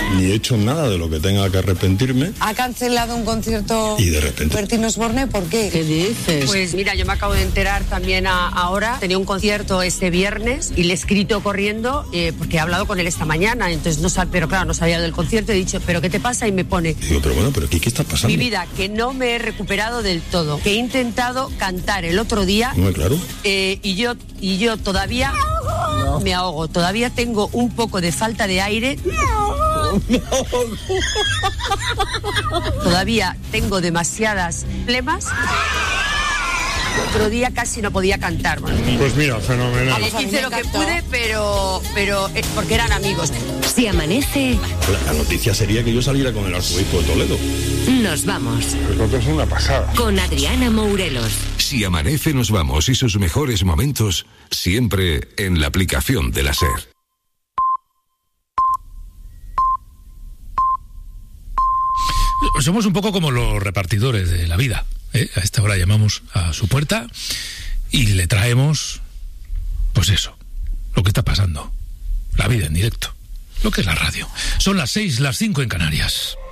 ni he hecho nada de lo que tenga que arrepentirme. ¿Ha cancelado un concierto y de repente Bertín Osborne? ¿Por qué? ¿Qué dices? Pues mira, yo me acabo de enterar también ahora. Tenía un concierto este viernes y le he escrito corriendo porque he hablado con él esta mañana. Entonces pero claro, no sabía del concierto. He dicho, ¿pero qué te pasa? Y me pone... Digo, pero bueno, ¿pero qué está pasando? Mi vida, que no me he recuperado del todo. Que he intentado cantar el otro día. No, claro. Y yo todavía me ahogo. Todavía tengo un poco de falta de aire. Todavía tengo demasiadas flemas. Otro día casi no podía cantar. Pues mira, fenomenal. Hice lo que pude, pero porque eran amigos. Si amanece... La noticia sería que yo saliera con el arzobispo de Toledo. Nos vamos. Esto es una pasada. Con Adriana Mourelos. Si amanece, nos vamos y sus mejores momentos siempre en la aplicación de la SER. Somos un poco como los repartidores de la vida. A esta hora llamamos a su puerta y le traemos, pues eso, lo que está pasando, la vida en directo, lo que es la radio. Son las 6, las 5 en Canarias.